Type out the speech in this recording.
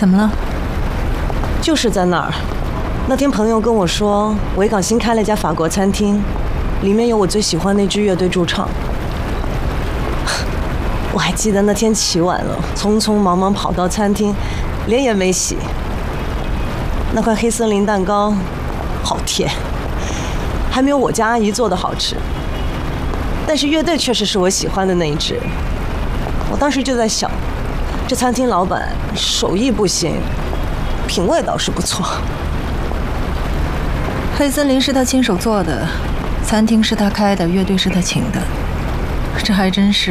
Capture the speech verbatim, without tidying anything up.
怎么了？ 就是在那儿。那天朋友跟我说，维港新开了一家法国餐厅，里面有我最喜欢那支乐队驻唱。我还记得那天起晚了，匆匆忙忙跑到餐厅，脸也没洗。那块黑森林蛋糕好甜，还没有我家阿姨做的好吃。但是乐队确实是我喜欢的那一支。我当时就在想，这餐厅老板手艺不行，品味倒是不错。 黑森林是他亲手做的，餐厅是他开的，乐队是他请的，这还真是